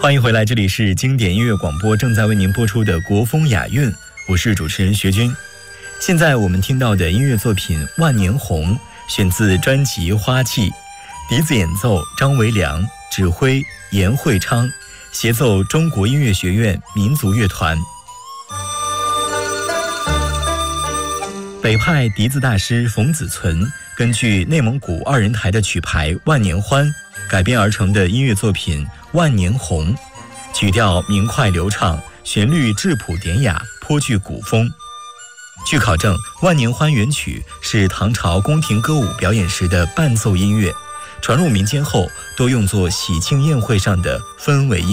欢迎回来，这里是经典音乐广播，正在为您播出的国风雅韵，我是主持人学军。现在我们听到的音乐作品《万年红》选自专辑《花季》，笛子演奏张维良，指挥严惠昌，协奏中国音乐学院民族乐团。北派笛子大师冯子存根据内蒙古二人台的曲牌《万年欢》改编而成的音乐作品《万年红》，曲调明快流畅，旋律质朴典雅，颇具古风。据考证，《万年欢》原曲是唐朝宫廷歌舞表演时的伴奏音乐，传入民间后多用作喜庆宴会上的氛围音乐。